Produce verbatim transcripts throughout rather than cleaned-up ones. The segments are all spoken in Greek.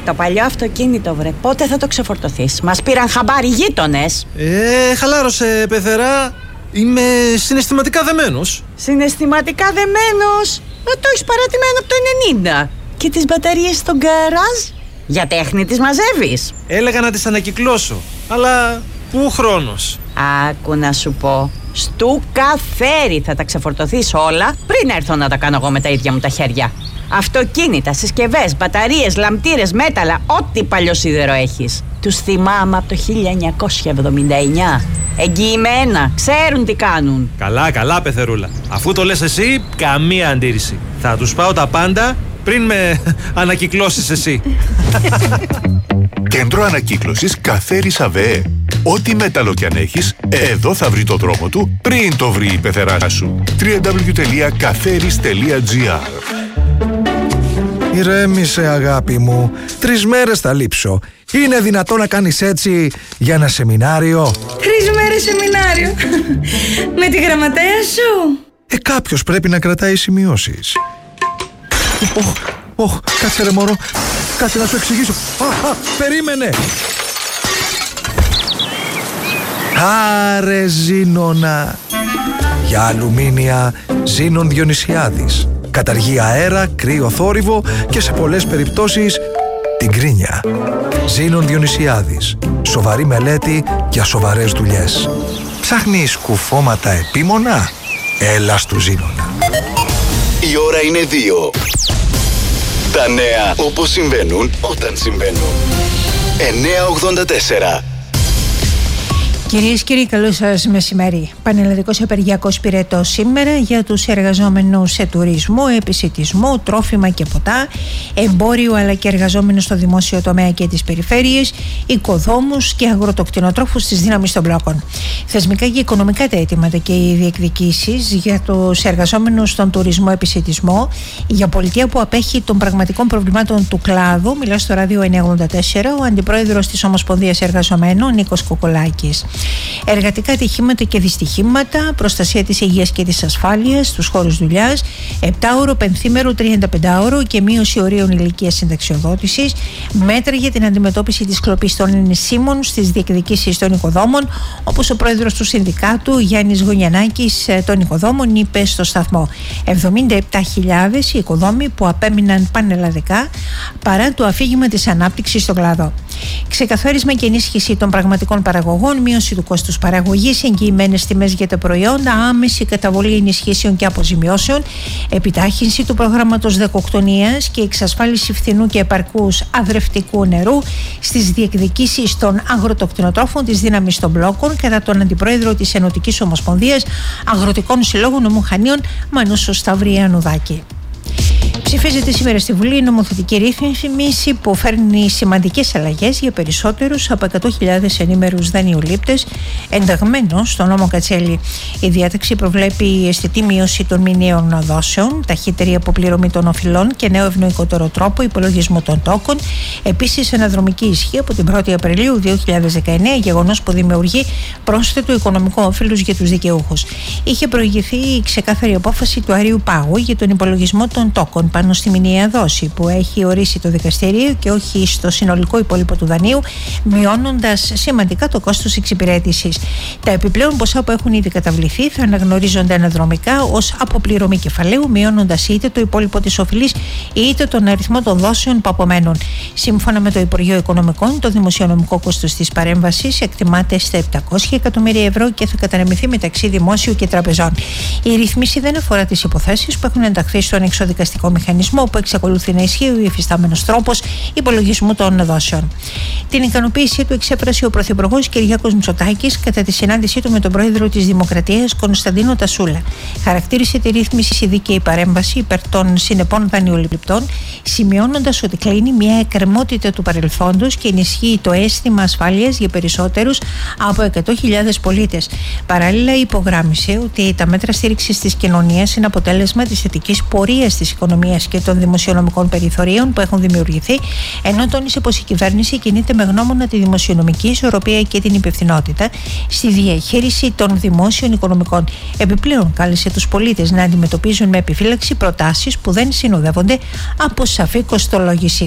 το παλιό αυτοκίνητο, βρε. Πότε θα το ξεφορτωθείς? Μας πήραν χαμπάρι γείτονες. Ε, χαλάρωσε, πεθερά. Είμαι συναισθηματικά δεμένος. Συναισθηματικά δεμένος? Ε, το έχεις παρατημένο από το ενενήντα. Και τις μπαταρίες στο γκαράζ? Για τέχνη τις μαζεύεις? Έλεγα να τις ανακυκλώσω, αλλά πού χρόνος? Άκου να σου πω. Στου καφέρι θα τα ξεφορτωθείς όλα πριν έρθω να τα κάνω εγώ με τα ίδια μου τα χέρια. Αυτοκίνητα, συσκευές, μπαταρίες, λαμπτήρες, μέταλλα, ό,τι παλιό σίδερο έχεις. Τους θυμάμαι από το χίλια εννιακόσια εβδομήντα εννιά. Εγγυημένα, ξέρουν τι κάνουν. Καλά, καλά, πεθερούλα. Αφού το λες εσύ, καμία αντίρρηση. Θα τους πάω τα πάντα πριν με ανακυκλώσεις εσύ. Κέντρο ανακύκλωσης Καφέρης ΑΒΕ. Ό,τι μέταλλο κι αν έχεις, εδώ θα βρει το δρόμο του πριν το βρει η πεθερά σου. double-u double-u double-u τελεία καφέρης τελεία τζι άρ. Ηρέμησε, αγάπη μου. Τρεις μέρες θα λείψω. Είναι δυνατό να κάνεις έτσι για ένα σεμινάριο? Τρεις μέρες σεμινάριο? Με τη γραμματέα σου? Ε, κάποιος πρέπει να κρατάει σημειώσεις. Ωχ, ωχ, κάτσε ρε μωρό. Κάτσε να σου εξηγήσω. Α, α, περίμενε. Άρε Ζήνονα. Για αλουμίνια Ζήνων Διονυσιάδης. Καταργεί αέρα, κρύο θόρυβο και σε πολλές περιπτώσεις την κρίνια. Ζήνων Διονυσιάδης. Σοβαρή μελέτη για σοβαρές δουλειές. Ψάχνεις κουφώματα επίμονα? Έλα στου Ζήνονα. Η ώρα είναι δύο. Τα νέα όπως συμβαίνουν όταν συμβαίνουν. εννιά ογδόντα τέσσερα. Κυρίες και κύριοι, καλό σας μεσημέρι. Πανελλαδικός απεργιακός πυρετός σήμερα για τους εργαζόμενους σε τουρισμό, επισιτισμό, τρόφιμα και ποτά, εμπόριο αλλά και εργαζόμενους στο δημόσιο τομέα και τις περιφέρειες, οικοδόμους και αγροτοκτηνοτρόφους της δύναμης των μπλόκων. Θεσμικά και οικονομικά τα αιτήματα και οι διεκδικήσεις για τους εργαζόμενους στον τουρισμό, επισιτισμό, για πολιτεία που απέχει των πραγματικών προβλημάτων του κλάδου. Μιλά στο ράδιο εννιά ογδόντα τέσσερα ο αντιπρόεδρος της Ομοσπονδίας Εργαζομένων, Νίκος Κοκολάκης. Εργατικά ατυχήματα και δυστυχήματα, προστασία της υγείας και της ασφάλειας στους χώρους δουλειάς, επτάωρο, πενθήμερο, τριανταπεντάωρο και μείωση ορίων ηλικίας συνταξιοδότησης, μέτρα για την αντιμετώπιση της κλοπής των ενισίμων στις διεκδικήσεις των οικοδόμων, όπως ο πρόεδρος του Συνδικάτου Γιάννης Γωνιανάκης των οικοδόμων είπε στο σταθμό. εβδομήντα επτά χιλιάδες οι οικοδόμοι που απέμειναν πανελλαδικά παρά το αφήγημα της ανάπτυξης στον κλάδο. Ξεκαθάρισμα και ενίσχυση των πραγματικών παραγωγών, μείωση του κόστους παραγωγής, εγγυημένες τιμές για τα προϊόντα, άμεση καταβολή ενισχύσεων και αποζημιώσεων, επιτάχυνση του προγράμματος δεικοκτονίας και εξασφάλιση φθηνού και επαρκούς αδρευτικού νερού στις διεκδικήσεις των αγροτοκτηνοτρόφων της δύναμης των μπλόκων, κατά τον αντιπρόεδρο της Ενωτικής Ομοσπονδίας Αγροτικών Συλλόγων Νομοχανίων Μανούσο Σταυριανουδάκη. Ψηφίζεται σήμερα στη Βουλή η νομοθετική ρύθμιση που φέρνει σημαντικές αλλαγές για περισσότερους από εκατό χιλιάδες ενήμερους δανειολήπτες ενταγμένους στο νόμο Κατσέλη. Η διάταξη προβλέπει αισθητή μείωση των μηνιαίων δόσεων, ταχύτερη αποπληρωμή των οφειλών και νέο ευνοϊκότερο τρόπο υπολογισμού των τόκων. Επίσης, αναδρομική ισχύ από την πρώτη Απριλίου δύο χιλιάδες δεκαεννέα, γεγονός που δημιουργεί πρόσθετο οικονομικό όφελος για τους δικαιούχους. Είχε προηγηθεί η ξεκάθαρη απόφαση του Αρείου Πάγου για τον υπολογισμό των τόκων πάνω στη μηνιαία δόση που έχει ορίσει το δικαστήριο και όχι στο συνολικό υπόλοιπο του δανείου, μειώνοντας σημαντικά το κόστος εξυπηρέτησης. Τα επιπλέον ποσά που έχουν ήδη καταβληθεί θα αναγνωρίζονται αναδρομικά ως αποπληρωμή κεφαλαίου, μειώνοντας είτε το υπόλοιπο της οφειλής είτε τον αριθμό των δόσεων που απομένουν. Σύμφωνα με το Υπουργείο Οικονομικών, το δημοσιονομικό κόστος της παρέμβασης εκτιμάται στα επτακόσια εκατομμύρια ευρώ και θα κατανεμηθεί μεταξύ δημόσιου και τραπεζών. Η ρύθμιση δεν αφορά τις υποθέσεις που έχουν ενταχθεί στον εξοδικαστικό μηχανισμό, που εξακολουθεί να ισχύει ο υφιστάμενος τρόπος υπολογισμού των δόσεων. Την ικανοποίησή του εξέφρασε ο Πρωθυπουργός Κυριάκος Μητσοτάκης κατά τη συνάντησή του με τον Πρόεδρο της Δημοκρατίας Κωνσταντίνο Τασούλα. Χαρακτήρισε τη ρύθμιση δίκαιη παρέμβαση υπέρ των συνεπών δανειοληπτών, σημειώνοντας ότι κλείνει μια εκκρεμότητα του παρελθόντος και ενισχύει το αίσθημα ασφάλειας για περισσότερους από εκατό χιλιάδες πολίτες. Παράλληλα, υπογράμμισε ότι τα μέτρα στήριξης της κοινωνίας είναι αποτέλεσμα της θετικής πορείας της οικονομίας και των δημοσιονομικών περιθωρίων που έχουν δημιουργηθεί, ενώ τόνισε πως η κυβέρνηση κινείται με γνώμονα τη δημοσιονομική ισορροπία και την υπευθυνότητα στη διαχείριση των δημόσιων οικονομικών. Επιπλέον, κάλεσε τους πολίτες να αντιμετωπίζουν με επιφύλαξη προτάσεις που δεν συνοδεύονται από σαφή κοστολόγηση.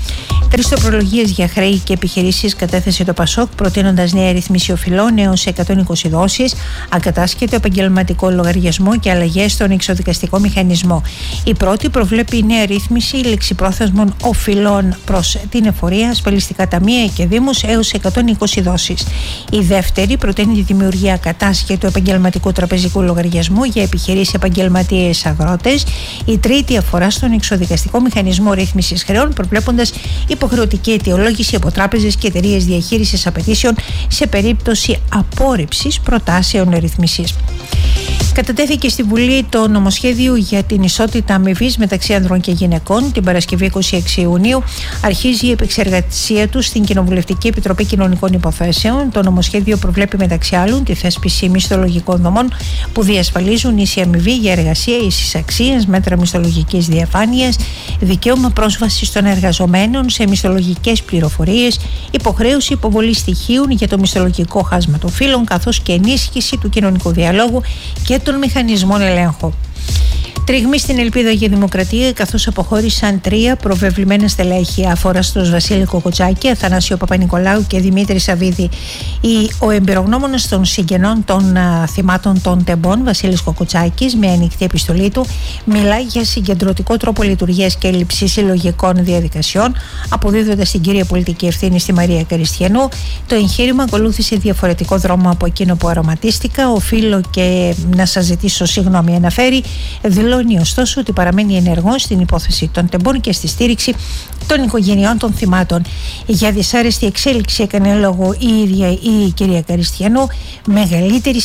Τρεις τροπολογίες για χρέη και επιχειρήσεις κατέθεσε το ΠΑΣΟΚ, προτείνοντας νέα ρύθμιση οφειλών έως εκατόν είκοσι δόσεις, ακατάσχετο επαγγελματικό λογαριασμό και αλλαγές στον εξοδικαστικό μηχανισμό. Η πρώτη προβλέπει νέα ρύθμιση λεξιπρόθεσμων οφειλών προς την εφορία, ασφαλιστικά ταμεία και δήμους έως εκατόν είκοσι δόσεις. Η δεύτερη προτείνει τη δημιουργία ακατάσχετου επαγγελματικού τραπεζικού λογαριασμού για επιχειρήσεις, επαγγελματίες, αγρότες. Η τρίτη αφορά στον εξοδικαστικό μηχανισμό ρύθμισης χρεών, προβλέποντας υποχρεωτική αιτιολόγηση από τράπεζες και εταιρείες διαχείρισης απαιτήσεων σε περίπτωση απόρριψης προτάσεων ρύθμισης. Κατατέθηκε στη Βουλή το νομοσχέδιο για την ισότητα αμοιβής μεταξύ ανδρών και γυναικών. Την Παρασκευή είκοσι έξι Ιουνίου αρχίζει η επεξεργασία του στην Κοινοβουλευτική Επιτροπή Κοινωνικών Υποθέσεων. Το νομοσχέδιο προβλέπει μεταξύ άλλων τη θέσπιση μισθολογικών δομών που διασφαλίζουν ίση αμοιβή για εργασία ίσης αξίας, μέτρα μισθολογικής διαφάνειας, δικαίωμα πρόσβασης των εργαζομένων σε μισθολογικές πληροφορίες, υποχρέωση υποβολής στοιχείων για το μισθολογικό χάσμα των φύλων, καθώς και ενίσχυση του κοινωνικού διαλόγου και των μηχανισμών ελέγχου. Τριγμή στην ελπίδα για δημοκρατία, καθώς αποχώρησαν τρία προβεβλημένα στελέχη, αφοραστός Βασίλη Κοκοτσάκη, Αθανάσιο Παπα-Νικολάου και Δημήτρη Σαββίδη. Ο εμπειρογνώμονας των συγγενών των α, θυμάτων των τεμπών, Βασίλης Κοκοτσάκης, με ανοιχτή επιστολή του, μιλάει για συγκεντρωτικό τρόπο λειτουργίας και έλλειψη συλλογικών διαδικασιών, αποδίδοντας την κύρια πολιτική ευθύνη στη Μαρία Καριστιανού. Το εγχείρημα ακολούθησε διαφορετικό δρόμο από εκείνο που αρωματίστηκα. Οφείλω και να σας ζητήσω συγγνώμη, αναφέρει. Δηλώνει ωστόσο ότι παραμένει ενεργός στην υπόθεση των τεμπών και στη στήριξη των οικογενειών των θυμάτων. Για δυσάρεστη εξέλιξη έκανε λόγο η ίδια η κυρία Καριστιανού. Μεγαλύτερη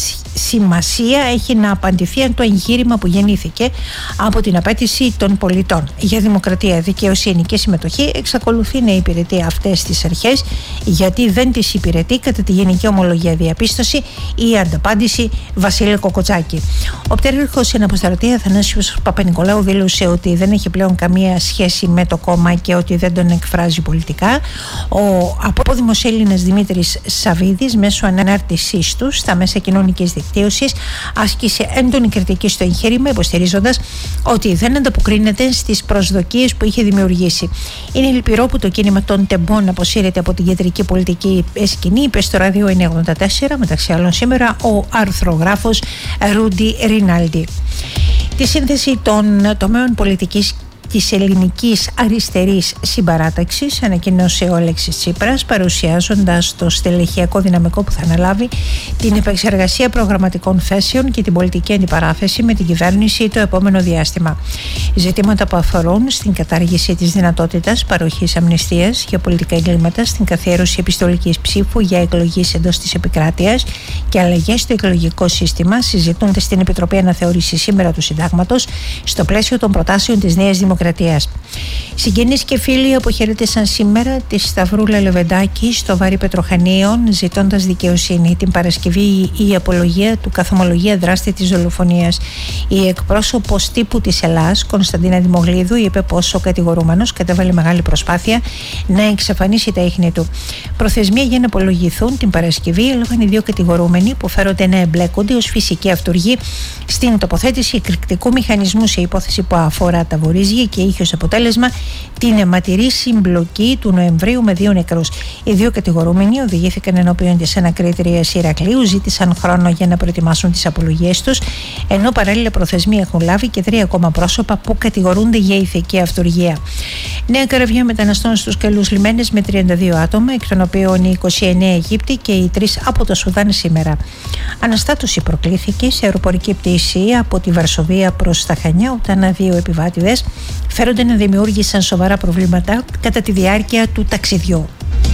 σημασία έχει να απαντηθεί αν το εγχείρημα που γεννήθηκε από την απέτηση των πολιτών για δημοκρατία, δικαιοσύνη και συμμετοχή εξακολουθεί να υπηρετεί αυτές τις αρχές, γιατί δεν τις υπηρετεί κατά τη γενική ομολογία διαπίστωση ή ανταπάντηση Βασίλη Κοκοτσάκη. Ο πτέρυγχος εν αποσταρατεία Αθανάσιος Παπα-Νικολάου δήλωσε ότι δεν έχει πλέον καμία σχέση με το κόμμα και ότι δεν τον εκφράζει πολιτικά. Ο απόδημος Έλληνας Δημήτρης Σαββίδης, μέσω ανάρτησής του στα μέσα κοινωνικής δικτύωσης, άσκησε έντονη κριτική στο εγχείρημα, υποστηρίζοντας ότι δεν ανταποκρίνεται στις προσδοκίες που είχε δημιουργήσει. Είναι λυπηρό που το κίνημα των τεμπών αποσύρεται από την κεντρική πολιτική σκηνή, είπε στο ράδιο εννιακόσια ογδόντα τέσσερα, μεταξύ άλλων σήμερα ο αρθρογράφος Ρούντι Ρινάλντι. Τη σύνθεση των τομέων πολιτικής της ελληνικής αριστερής συμπαράταξης ανακοίνωσε ο Αλέξης Τσίπρας, παρουσιάζοντας το στελεχειακό δυναμικό που θα αναλάβει την επεξεργασία προγραμματικών θέσεων και την πολιτική αντιπαράθεση με την κυβέρνηση το επόμενο διάστημα. Ζητήματα που αφορούν στην κατάργηση της δυνατότητας παροχής αμνηστίας για πολιτικά εγκλήματα, στην καθιέρωση επιστολικής ψήφου για εκλογής εντός της επικράτειας και αλλαγές στο εκλογικό σύστημα συζητούνται στην Επιτροπή Αναθεώρησης σήμερα του Συντάγματος στο πλαίσιο των προτάσεων της Νέας Δημοκρατίας. Συγγενείς και φίλοι αποχαιρέτησαν σήμερα τη Σταυρούλα Λεβεντάκη στο Βαρύ Πετροχανίων, ζητώντας δικαιοσύνη. Την Παρασκευή η απολογία του καθομολογία δράστη της δολοφονίας. Η εκπρόσωπος τύπου της Ελλάς, Κωνσταντίνα Δημογλίδου, είπε πως ο κατηγορούμενος κατέβαλε μεγάλη προσπάθεια να εξαφανίσει τα ίχνη του. Προθεσμία για να απολογηθούν την Παρασκευή έλαβαν οι δύο κατηγορούμενοι που φέρονται να εμπλέκονται ως φυσική αυτούργοι στην τοποθέτηση εκρηκτικού μηχανισμού σε υπόθεση που αφορά τα βορίζια και είχε ως αποτέλεσμα την αιματηρή συμπλοκή του Νοεμβρίου με δύο νεκρούς. Οι δύο κατηγορούμενοι οδηγήθηκαν ενώπιον της ανακρίτριας Ηρακλείου, ζήτησαν χρόνο για να προετοιμάσουν τις απολογίες τους, ενώ παράλληλα προθεσμία έχουν λάβει και τρία ακόμα πρόσωπα που κατηγορούνται για ηθική αυτουργία. Νέα καραβιά μεταναστών στους καλούς λιμένες με τριάντα δύο άτομα, εκ των οποίων οι είκοσι εννέα Αιγύπτιοι και οι τρεις από το Σουδάν σήμερα. Αναστάτωση προκλήθηκε σε αεροπορική πτήση από τη Βαρσοβία προς τα Χανιά, όταν δύο επιβάτηδες φέρονται να δημιούργησαν σοβαρά προβλήματα κατά τη διάρκεια του ταξιδιού.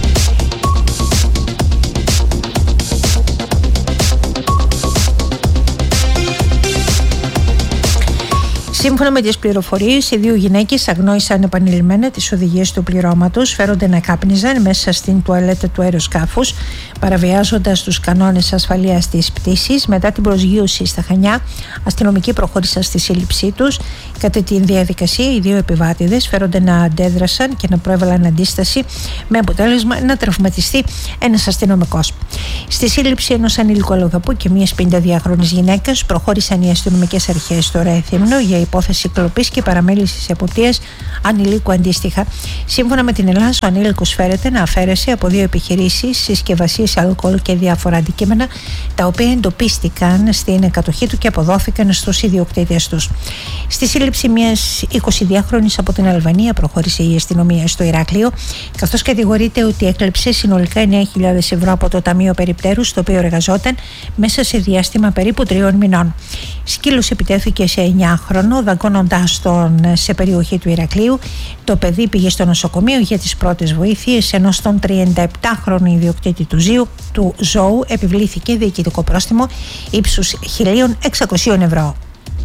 Σύμφωνα με τις πληροφορίες, οι δύο γυναίκες αγνόησαν επανειλημμένα τις οδηγίες του πληρώματος, φέρονται να κάπνιζαν μέσα στην τουαλέτα του αεροσκάφους, παραβιάζοντας τους κανόνες ασφαλείας της πτήσης. Μετά την προσγείωση στα Χανιά, αστυνομικοί προχώρησαν στη σύλληψή τους. Κατά τη διαδικασία, οι δύο επιβάτηδες φέρονται να αντέδρασαν και να προέβαλαν αντίσταση, με αποτέλεσμα να τραυματιστεί ένας αστυνομικός. Στη σύλληψη ενός ανήλικου αλλοδαπού και μιας πενηνταδυάχρονης γυναίκας προχώρησαν οι αστυνομικές αρχές στο Ρέθυμνο για υπόθεση κλοπής και παραμέλησης εποπτείας ανηλίκου αντίστοιχα. Σύμφωνα με την Ελλάδα, ο ανήλικος φέρεται να αφαίρεσε από δύο επιχειρήσεις συσκευασίες αλκοόλ και διάφορα αντικείμενα, τα οποία εντοπίστηκαν στην κατοχή του και αποδόθηκαν στους ιδιοκτήτες τους. Στη σύλληψη μιας εικοσιδυάχρονης από την Αλβανία προχώρησε η αστυνομία στο Ηράκλειο, καθώς κατηγορείται ότι έκλεψε συνολικά εννέα χιλιάδες ευρώ από το Ταμείο Περιπτέρου, στο οποίο εργαζόταν, μέσα σε διάστημα περίπου τριών μηνών. Σκύλος επιτέθηκε σε εννιάχρονο, δαγκώνοντάς τον σε περιοχή του Ηρακλείου. Το παιδί πήγε στο νοσοκομείο για τις πρώτες βοήθειες, ενώ στον τριανταεπτάχρονο ιδιοκτήτη του, ζύου, του ζώου επιβλήθηκε διοικητικό πρόστιμο ύψους χίλια εξακόσια ευρώ.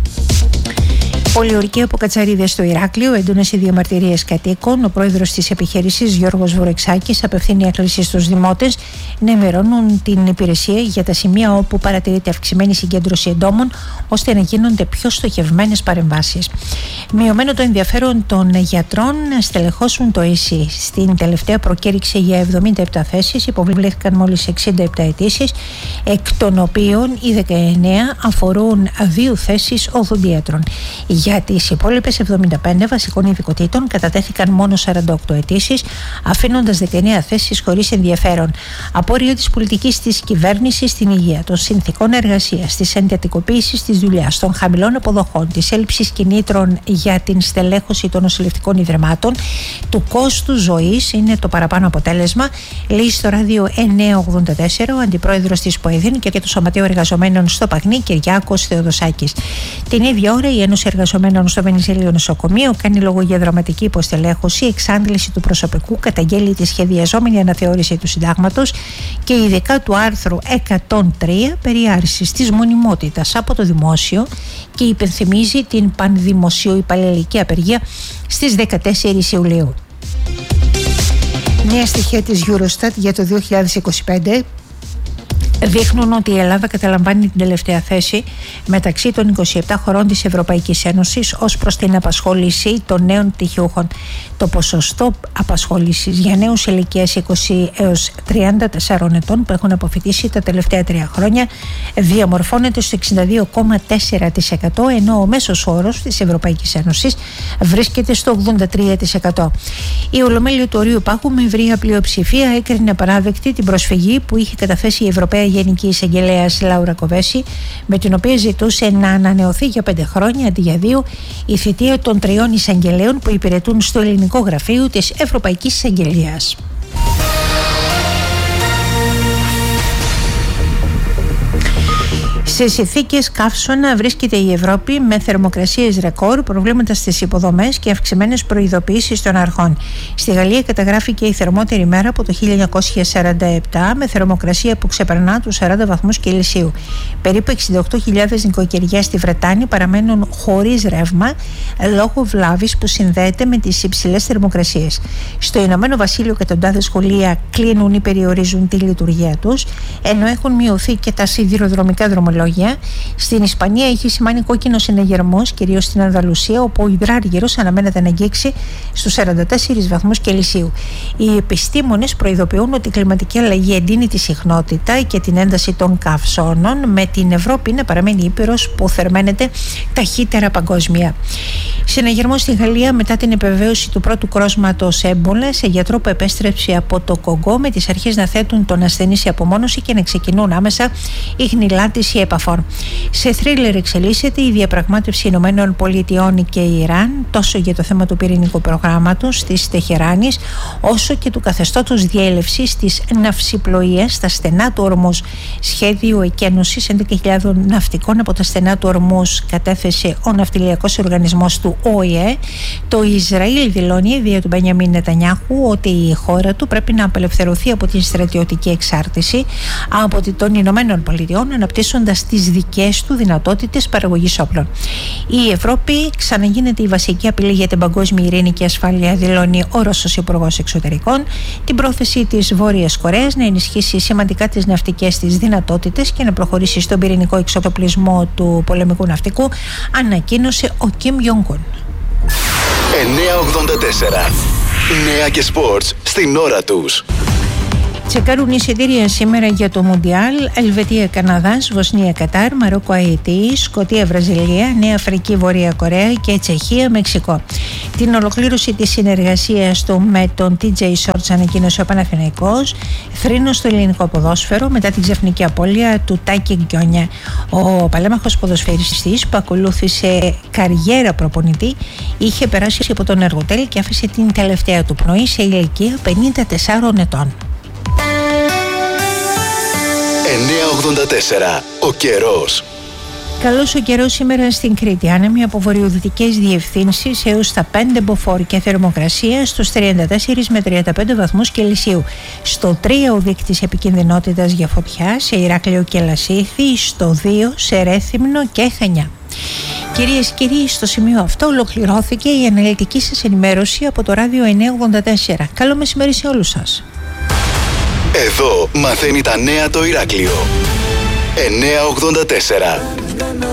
Πολιορκία από κατσαρίδες στο Ηράκλειο, έντονες οι διαμαρτυρίες κατοίκων. Ο πρόεδρος της επιχείρησης, Γιώργος Βουρεξάκης, απευθύνει έκκληση στους δημότες να ενημερώνουν την υπηρεσία για τα σημεία όπου παρατηρείται αυξημένη συγκέντρωση εντόμων, ώστε να γίνονται πιο στοχευμένες παρεμβάσεις. Μειωμένο το ενδιαφέρον των γιατρών να στελεχώσουν το ΕΣΥ. Στην τελευταία προκήρυξη για εβδομήντα επτά θέσεις υποβλήθηκαν μόλις εξήντα επτά αιτήσεις, εκ των οποίων οι δεκαεννέα αφορούν δύο θέσεις οδοντίατρων. Για τις υπόλοιπες εβδομήντα πέντε βασικών ειδικοτήτων κατατέθηκαν μόνο σαράντα οκτώ αιτήσεις, αφήνοντας δεκαεννέα θέσεις χωρίς ενδιαφέρον. Απόρριο της πολιτικής της κυβέρνησης στην υγεία, των συνθηκών εργασίας, της εντατικοποίησης της δουλειάς, των χαμηλών αποδοχών, της έλλειψης κινήτρων για την στελέχωση των νοσηλευτικών ιδρυμάτων, του κόστου ζωής είναι το παραπάνω αποτέλεσμα, λέει στο ράδιο εννιακόσια ογδόντα τέσσερα ο αντιπρόεδρος της ΠΟΕΔΗΝ και του Σωματείου Εργαζομένων στο Παγνί, Κυριάκος Θεοδοσάκης. Την ίδια ώρα η Ένωση Εργαζομένων στο Βενιζέλιο Νοσοκομείο κάνει λόγο για δραματική υποστελέχωση, εξάντληση του προσωπικού, καταγγέλει τη σχεδιαζόμενη αναθεώρηση του συντάγματος και ειδικά του άρθρου εκατόν τρία περί άρσης της μονιμότητας από το δημόσιο και υπενθυμίζει την πανδημοσιοϊπαλληλική απεργία στις δεκατέσσερις Ιουλίου. Νέα στοιχεία της Eurostat για το δύο χιλιάδες είκοσι πέντε δείχνουν ότι η Ελλάδα καταλαμβάνει την τελευταία θέση μεταξύ των είκοσι επτά χωρών της Ευρωπαϊκής Ένωσης ως προς την απασχόληση των νέων πτυχιούχων. Το ποσοστό απασχόλησης για νέους ηλικίας είκοσι έως τριάντα τεσσάρων ετών που έχουν αποφοιτήσει τα τελευταία τρία χρόνια διαμορφώνεται στο εξήντα δύο κόμμα τέσσερα τοις εκατό, ενώ ο μέσος όρος της Ευρωπαϊκής Ένωσης βρίσκεται στο ογδόντα τρία τοις εκατό. Η Ολομέλεια του Ορείου Πάγου με ευρεία πλειοψηφία έκρινε απαράδεκτη την προσφυγή που είχε καταθέσει η Ευρωπαία Γενική Εισαγγελέας Λάουρα Κοβέση, με την οποία ζητούσε να ανανεωθεί για πέντε χρόνια αντί για δύο η θητεία των τριών εισαγγελέων που υπηρετούν στο ελληνικό γραφείο της Ευρωπαϊκής Εισαγγελίας. Σε συνθήκες καύσωνα βρίσκεται η Ευρώπη με θερμοκρασίες ρεκόρ, προβλήματα στις υποδομές και αυξημένες προειδοποιήσεις των αρχών. Στη Γαλλία καταγράφηκε η θερμότερη μέρα από το χίλια εννιακόσια σαράντα επτά με θερμοκρασία που ξεπερνά τους σαράντα βαθμούς Κελσίου. Περίπου εξήντα οκτώ χιλιάδες νοικοκυριά στη Βρετάνη παραμένουν χωρίς ρεύμα λόγω βλάβης που συνδέεται με τις υψηλές θερμοκρασίες. Στο Ηνωμένο Βασίλειο εκατοντάδες σχολεία κλείνουν ή περιορίζουν τη λειτουργία τους, ενώ έχουν μειωθεί και τα σιδηροδρομικά δρομολόγια. Στην Ισπανία έχει σημάνει κόκκινο συναγερμός, κυρίως στην Ανδαλουσία, όπου ο υδράργυρος αναμένεται να αγγίξει στους σαράντα τέσσερις βαθμούς Κελσίου. Οι επιστήμονες προειδοποιούν ότι η κλιματική αλλαγή εντείνει τη συχνότητα και την ένταση των καυσώνων, με την Ευρώπη να παραμένει ήπειρος που θερμαίνεται ταχύτερα παγκόσμια. Συναγερμός στη Γαλλία μετά την επιβεβαίωση του πρώτου κρούσματος έμπολα σε γιατρό που επέστρεψε από το Κογκό, με τις αρχές να θέτουν τον ασθενή σε απομόνωση και να ξεκινούν άμεσα η χνηλάτιση επαφών. Σε θρίλερ εξελίσσεται η διαπραγμάτευση Ηνωμένων Πολιτειών και Ιράν, τόσο για το θέμα του πυρηνικού προγράμματος της Τεχεράνης, όσο και του καθεστώτος διέλευσης της ναυσιπλοείας στα στενά του Ορμούς. Σχέδιο εκένωσης έντεκα χιλιάδες ναυτικών από τα στενά του Ορμούς κατέθεσε ο ναυτιλιακός οργανισμός του Ο Η Ε. Το Ισραήλ δηλώνει δια του Μπενιαμίν Νετανιάχου ότι η χώρα του πρέπει να απελευθερωθεί από την στρατιωτική εξάρτηση από των Ηνωμένων Πολιτειών, αναπτύσσοντας τις δικές του δυνατότητες παραγωγής όπλων. Η Ευρώπη ξαναγίνεται η βασική απειλή για την παγκόσμια ειρήνη και ασφάλεια, δηλώνει ο Ρώσος Υπουργός Εξωτερικών. Την πρόθεση της Βόρειας Κορέας να ενισχύσει σημαντικά τις ναυτικές της δυνατότητες και να προχωρήσει στον πυρηνικό εξοπλισμό του πολεμικού ναυτικού, ανακοίνωσε ο Κιμ Γιονγκ-un. εννιακόσια ογδόντα τέσσερα. Νέα και σπορτς στην ώρα τους. Τσεκάρουν εισιτήρια σήμερα για το Μουντιάλ. Ελβετία, Καναδάς, Βοσνία, Κατάρ, Μαρόκο, Αϊτή, Σκωτία, Βραζιλία, Νέα Αφρική, Βόρεια Κορέα και Τσεχία, Μεξικό. Την ολοκλήρωση της συνεργασίας του με τον τι τζέι Shorts ανακοίνωσε ο Παναθηναϊκός. Θρήνος στο ελληνικό ποδόσφαιρο μετά την ξαφνική απώλεια του Τάκη Γκιόνια. Ο παλέμαχος ποδοσφαιριστής που ακολούθησε καριέρα προπονητή είχε περάσει από τον εργοτέλ και άφησε την τελευταία του πνοή σε ηλικία πενήντα τεσσάρων ετών. εννιακόσια ογδόντα τέσσερα. Ο καιρός. Καλός ο καιρός σήμερα στην Κρήτη. Άνεμοι από βορειοδυτικές διευθύνσεις έως τα πέντε μποφόρ και θερμοκρασία στους τριάντα τέσσερα με τριάντα πέντε βαθμούς Κελσίου. Στο τρία ο δείκτης επικινδυνότητας για φωτιά σε Ηράκλειο και Λασίθι, στο δύο σε Ρέθυμνο και Χανιά. Κυρίες και κύριοι, στο σημείο αυτό ολοκληρώθηκε η αναλυτική σας ενημέρωση από το ράδιο εννιακόσια ογδόντα τέσσερα. Καλό μεσημέρι σε όλους σας. Εδώ μαθαίνει τα νέα το Ηράκλειο. εννιακόσια ογδόντα τέσσερα.